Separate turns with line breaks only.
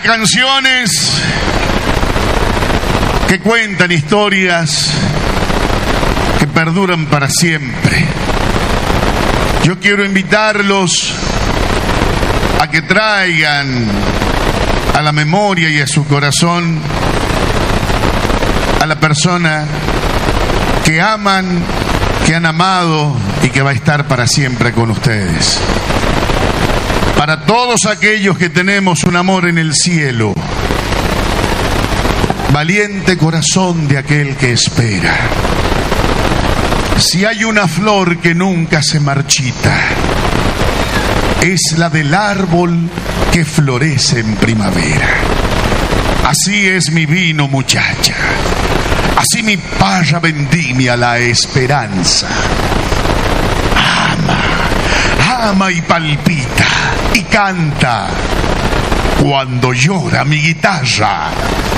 canciones que cuentan historias que perduran para siempre. Yo quiero invitarlos a que traigan a la memoria y a su corazón a la persona que aman, que han amado y que va a estar para siempre con ustedes. Para todos aquellos que tenemos un amor en el cielo, valiente corazón de aquel que espera. Si hay una flor que nunca se marchita, es la del árbol que florece en primavera. Así es mi vino, muchacha. Así mi parra vendimia la esperanza. Ama y palpita y canta cuando llora mi guitarra.